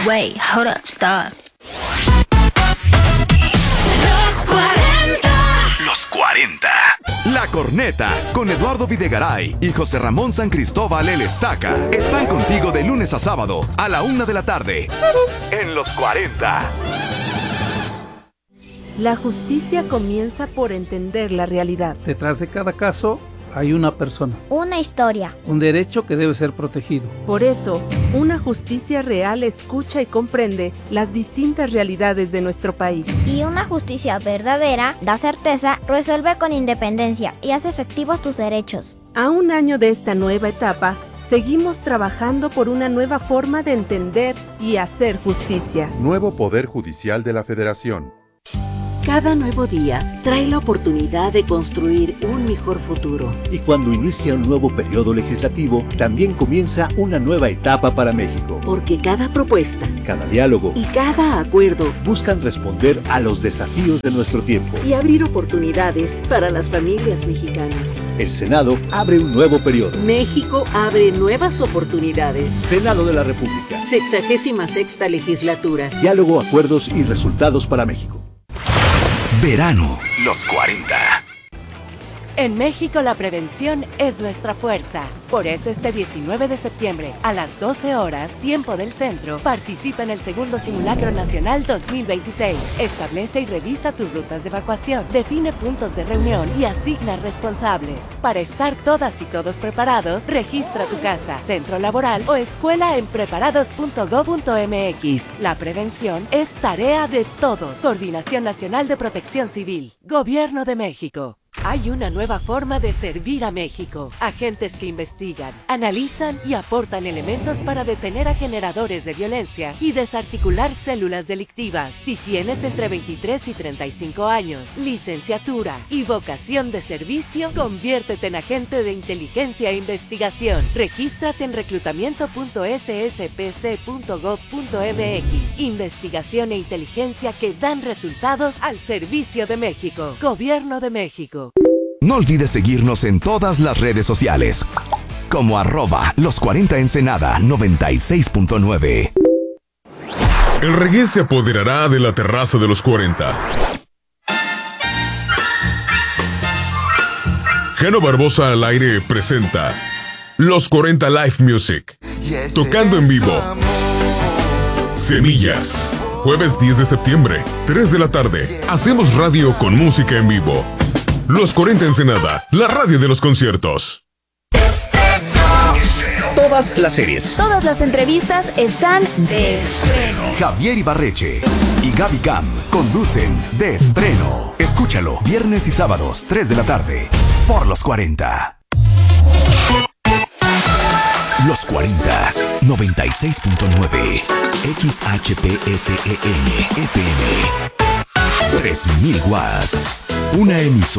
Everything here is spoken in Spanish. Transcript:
Wait, hold up, stop. Los 40. Los 40. La Corneta, con Eduardo Videgaray y José Ramón San Cristóbal el Estaca, están contigo de lunes a sábado a la 1 de la tarde. En Los 40. La justicia comienza por entender la realidad. Detrás de cada caso hay una persona, una historia, un derecho que debe ser protegido. Por eso, una justicia real escucha y comprende las distintas realidades de nuestro país. Y una justicia verdadera da certeza, resuelve con independencia y hace efectivos tus derechos. A un año de esta nueva etapa, seguimos trabajando por una nueva forma de entender y hacer justicia. Nuevo Poder Judicial de la Federación. Cada nuevo día trae la oportunidad de construir un mejor futuro. Y cuando inicia un nuevo periodo legislativo, también comienza una nueva etapa para México. Porque cada propuesta, cada diálogo y cada acuerdo buscan responder a los desafíos de nuestro tiempo y abrir oportunidades para las familias mexicanas. El Senado abre un nuevo periodo. México abre nuevas oportunidades. Senado de la República. 66ª legislatura. Diálogo, acuerdos y resultados para México. Verano, Los 40. En México la prevención es nuestra fuerza. Por eso este 19 de septiembre, a las 12 horas, tiempo del centro, participa en el segundo Simulacro Nacional 2026. Establece y revisa tus rutas de evacuación, define puntos de reunión y asigna responsables. Para estar todas y todos preparados, registra tu casa, centro laboral o escuela en preparados.gov.mx. La prevención es tarea de todos. Coordinación Nacional de Protección Civil. Gobierno de México. Hay una nueva forma de servir a México. Agentes que investigan, analizan y aportan elementos para detener a generadores de violencia y desarticular células delictivas. Si tienes entre 23 y 35 años, licenciatura y vocación de servicio, conviértete en agente de inteligencia e investigación. Regístrate en reclutamiento.sspc.gov.mx. Investigación e inteligencia que dan resultados al servicio de México. Gobierno de México. No olvides seguirnos en todas las redes sociales, como @los40 Ensenada 96.9. El reggae se apoderará de la terraza de los 40. Geno Barbosa al aire presenta Los 40 Live Music, tocando en vivo. Semillas, jueves 10 de septiembre, 3 de la tarde. Hacemos radio con música en vivo. Los 40 Ensenada, la radio de los conciertos. Todas las series, todas las entrevistas están de estreno. Javier Ibarreche y Gaby Cam conducen De Estreno. Escúchalo viernes y sábados 3 de la tarde por Los 40. Los 40 96.9 XHPSEN FM 3000 watts. Una emisora